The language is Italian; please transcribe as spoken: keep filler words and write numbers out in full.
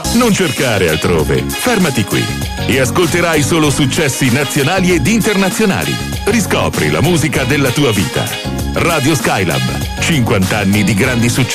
Non cercare altrove, fermati qui e ascolterai solo successi nazionali ed internazionali. Riscopri la musica della tua vita. Radio Skylab, cinquanta anni di grandi successi.